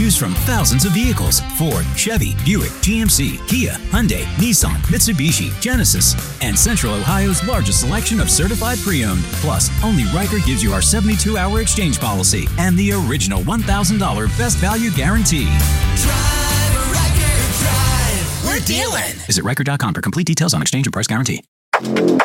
Choose from thousands of vehicles: Ford, Chevy, Buick, GMC, Kia, Hyundai, Nissan, Mitsubishi, Genesis, and Central Ohio's largest selection of certified pre-owned. Plus, only Riker gives you our 72-hour exchange policy and the original $1,000 best value guarantee. Drive, Riker, drive. We're dealing. Visit Riker.com for complete details on exchange and price guarantee.